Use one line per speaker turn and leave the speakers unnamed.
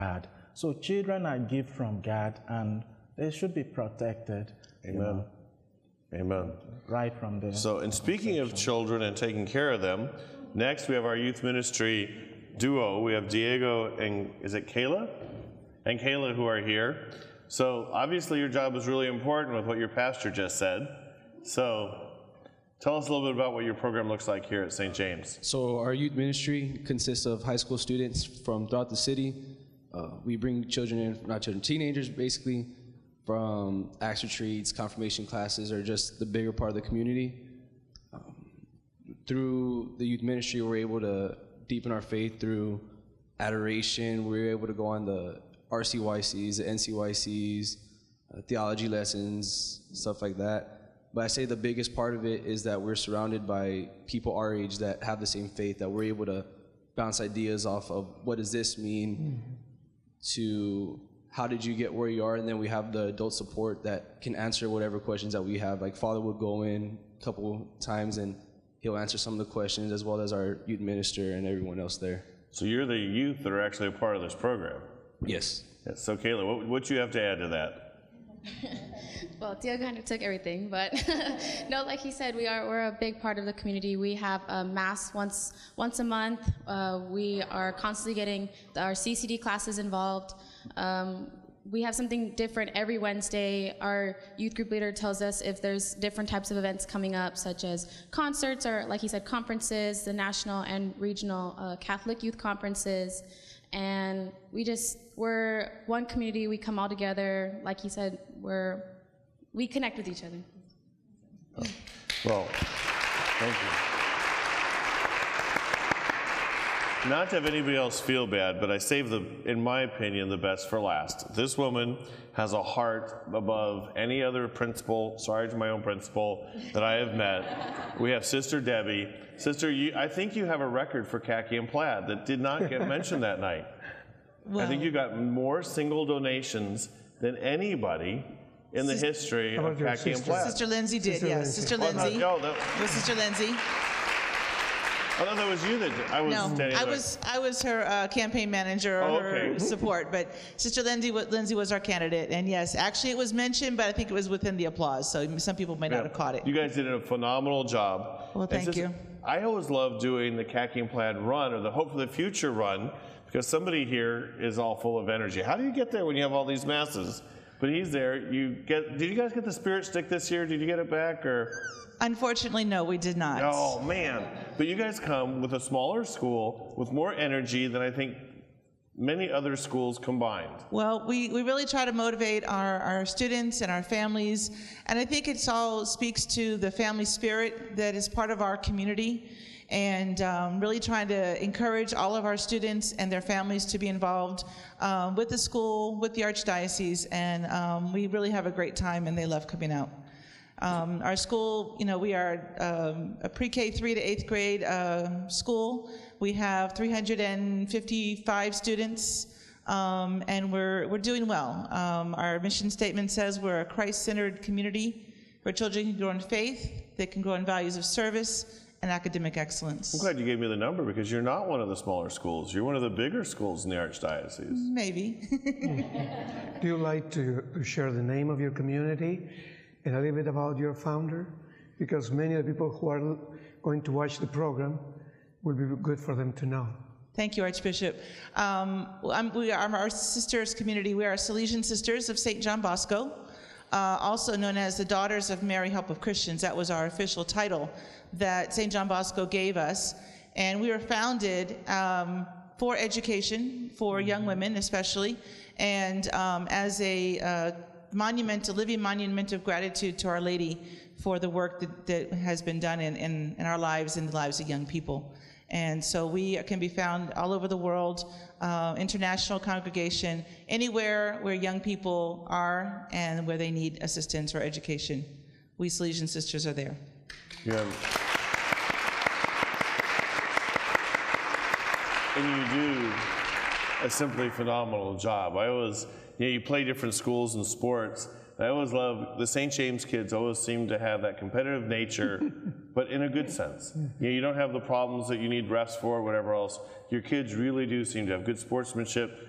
God. So children are gifts from God, and they should be protected.
Amen. Amen.
Right from there.
So, and speaking of children and taking care of them, next we have our youth ministry duo. We have Diego and, is it Kayla? And Kayla, who are here. So obviously your job is really important with what your pastor just said. So tell us a little bit about what your program looks like here at St. James.
So our youth ministry consists of high school students from throughout the city. We bring children in, not children, teenagers basically, from Acts retreats, confirmation classes, or just the bigger part of the community. Through the youth ministry, we're able to deepen our faith through adoration. We're able to go on the RCYCs, the NCYCs, theology lessons, stuff like that. But I say the biggest part of it is that we're surrounded by people our age that have the same faith, that we're able to bounce ideas off of what does this mean to how did you get where you are, and then we have the adult support that can answer whatever questions that we have. Like Father would go in a couple times and he'll answer some of the questions, as well as our youth minister and everyone else there.
So you're the youth that are actually a part of this program.
Yes.
Yes. So Kayla, what you have to add to that?
Well, Theo kind of took everything, but no, like he said, we're a big part of the community. We have a mass once a month. We are constantly getting our CCD classes involved. We have something different every Wednesday. Our youth group leader tells us if there's different types of events coming up, such as concerts or, like he said, conferences, the national and regional Catholic youth conferences. And we're one community. We come all together. Like he said, we connect with each other.
Well, thank you. Not to have anybody else feel bad, but I saved in my opinion, the best for last. This woman has a heart above any other principal, Sarge, my own principal, that I have met. We have Sister Debbie. Sister, I think you have a record for khaki and plaid that did not get mentioned that night. Well, I think you got more single donations than anybody in the history of khaki and plaid.
Sister Lindsay did, yes. Sister Lindsay. It was Sister Lindsay.
I thought that was you that I was standing there.
I was her campaign manager or her support, but Sister Lindsay was our candidate, and yes, actually it was mentioned, but I think it was within the applause, so some people might not have caught it.
You guys did a phenomenal job.
Well, thank you.
I always love doing the khaki and plaid run, or the Hope for the Future run, because somebody here is all full of energy. How do you get there when you have all these masses? But he's there. Did you guys get the Spirit Stick this year? Did you get it back, or?
Unfortunately, no, we did not.
Oh, man. But you guys come with a smaller school with more energy than I think many other schools combined.
Well, we really try to motivate our students and our families, and I think it all speaks to the family spirit that is part of our community, and really trying to encourage all of our students and their families to be involved with the school, with the Archdiocese, and we really have a great time, and they love coming out. Our school, we are a pre-K 3 to 8th grade school. We have 355 students, and we're doing well. Our mission statement says we're a Christ-centered community where children can grow in faith, they can grow in values of service and academic excellence.
I'm glad you gave me the number, because you're not one of the smaller schools. You're one of the bigger schools in the Archdiocese.
Maybe.
Do you like to share the name of your community and a little bit about your founder? Because many of the people who are going to watch the program will be good for them to know.
Thank you, Archbishop. We are our sisters community. We are Salesian Sisters of St. John Bosco, also known as the Daughters of Mary Help of Christians. That was our official title that St. John Bosco gave us. And we were founded for education, for young women especially, and as a living monument of gratitude to Our Lady for the work that has been done in our lives and the lives of young people. And so we can be found all over the world, international congregation, anywhere where young people are and where they need assistance or education. We Salesian Sisters are there.
Yeah. And you do a simply phenomenal job. I always, you play different schools and sports. I always love the St. James kids always seem to have that competitive nature, but in a good sense. You don't have the problems that you need refs for or whatever else. Your kids really do seem to have good sportsmanship,